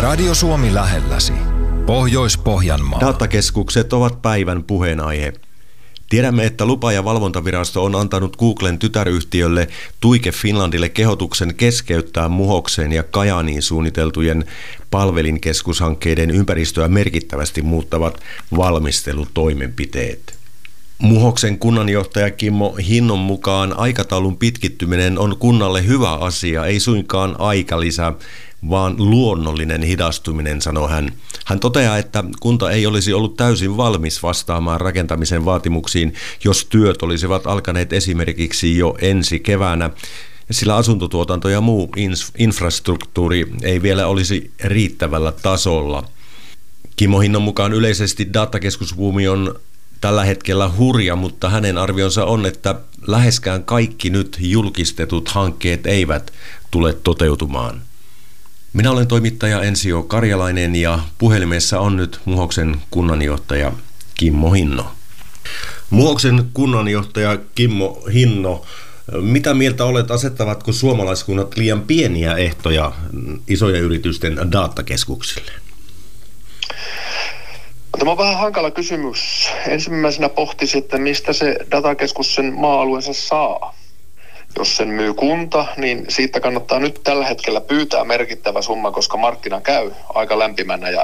Radio Suomi lähelläsi. Pohjois-Pohjanmaa. Datakeskukset ovat päivän puheenaihe. Tiedämme, että lupa- ja valvontavirasto on antanut Googlen tytäryhtiölle Tuike Finlandille kehotuksen keskeyttää Muhoksen ja Kajaaniin suunniteltujen palvelinkeskushankkeiden ympäristöä merkittävästi muuttavat valmistelutoimenpiteet. Muhoksen kunnanjohtaja Kimmo Hinnon mukaan aikataulun pitkittyminen on kunnalle hyvä asia, ei suinkaan aikalisä, vaan luonnollinen hidastuminen, sanoi hän. Hän toteaa, että kunta ei olisi ollut täysin valmis vastaamaan rakentamisen vaatimuksiin, jos työt olisivat alkaneet esimerkiksi jo ensi keväänä, sillä asuntotuotanto ja muu infrastruktuuri ei vielä olisi riittävällä tasolla. Kimmo Hinnon mukaan yleisesti datakeskusbuumi on tällä hetkellä hurja, mutta hänen arvionsa on, että läheskään kaikki nyt julkistetut hankkeet eivät tule toteutumaan. Minä olen toimittaja Ensio Karjalainen ja puhelimessa on nyt Muhoksen kunnanjohtaja Kimmo Hinno. Muhoksen kunnanjohtaja Kimmo Hinno, mitä mieltä olet, asettavatko suomalaiskunnat liian pieniä ehtoja isojen yritysten datakeskuksille? Tämä on vähän hankala kysymys. Ensimmäisenä pohtisi, että mistä se datakeskus sen maa-alueensa saa. Jos sen myy kunta, niin siitä kannattaa nyt tällä hetkellä pyytää merkittävä summa, koska markkina käy aika lämpimänä ja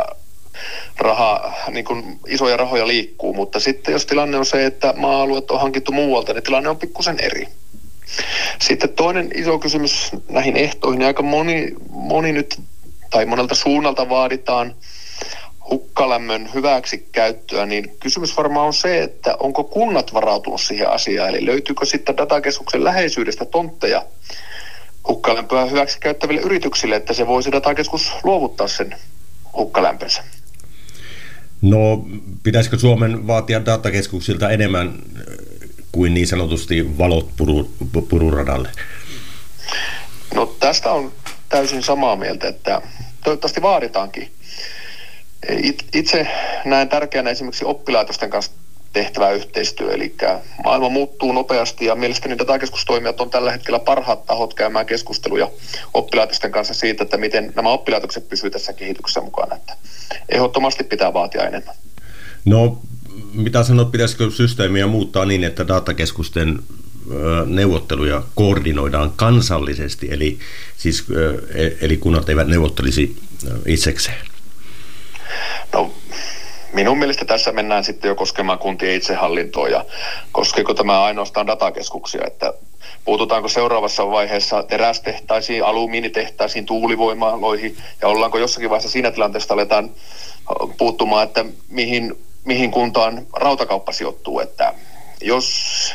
isoja rahoja liikkuu. Mutta sitten jos tilanne on se, että maa-alueet on hankittu muualta, niin tilanne on pikkusen eri. Sitten toinen iso kysymys näihin ehtoihin, niin aika moni nyt tai monelta suunnalta vaaditaan hukkalämmön hyväksikäyttöä, niin kysymys varmaan on se, että onko kunnat varautunut siihen asiaan, eli löytyykö sitten datakeskuksen läheisyydestä tontteja hukkalämpöä hyväksikäyttäville yrityksille, että se voisi datakeskus luovuttaa sen hukkalämpönsä. No, pitäisikö Suomen vaatia datakeskuksilta enemmän kuin niin sanotusti valot pururadalle? No, tästä on täysin samaa mieltä, että toivottavasti vaaditaankin. Itse näen tärkeänä esimerkiksi oppilaitosten kanssa tehtävä yhteistyö, eli maailma muuttuu nopeasti ja mielestäni datakeskustoimijat on tällä hetkellä parhaat tahot käymään keskusteluja oppilaitosten kanssa siitä, että miten nämä oppilaitokset pysyvät tässä kehityksessä mukana. Että ehdottomasti pitää vaatia enemmän. No, mitä sanot, pitäisikö systeemiä muuttaa niin, että datakeskusten neuvotteluja koordinoidaan kansallisesti, eli kunnat eivät neuvottelisi itsekseen? No, minun mielestä tässä mennään sitten jo koskemaan kuntien itsehallintoa ja koskeeko tämä ainoastaan datakeskuksia, että puututaanko seuraavassa vaiheessa terästehtaisiin, alumiinitehtaisiin, tuulivoimaloihin ja ollaanko jossakin vaiheessa siinä tilanteessa aletaan puuttumaan, että mihin kuntaan rautakauppa sijoittuu, että jos